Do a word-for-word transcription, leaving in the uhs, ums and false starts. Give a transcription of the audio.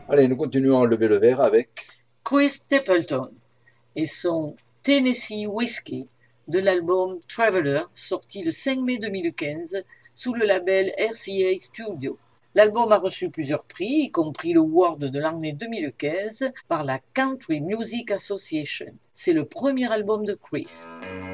Allez, nous continuons à lever le verre avec Chris Stapleton et son Tennessee Whiskey de l'album Traveler, sorti le cinq mai deux mille quinze sous le label R C A Studio. L'album a reçu plusieurs prix, y compris le Award de l'année deux mille quinze par la Country Music Association. C'est le premier album de Chris.